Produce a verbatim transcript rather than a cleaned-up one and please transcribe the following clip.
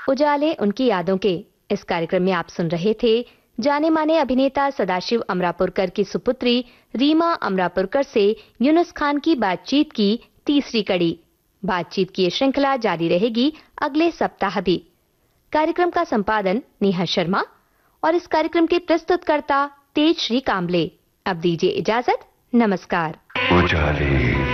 उजाले उनकी यादों के। इस कार्यक्रम में आप सुन रहे थे जाने माने अभिनेता सदाशिव अमरापुरकर की सुपुत्री रीमा अमरापुरकर से यूनुस खान की बातचीत की तीसरी कड़ी। बातचीत की ये श्रृंखला जारी रहेगी अगले सप्ताह भी। कार्यक्रम का संपादन नेहा शर्मा और इस कार्यक्रम के प्रस्तुतकर्ता तेज श्री कांबले। अब दीजिए इजाजत, नमस्कार। उजाले।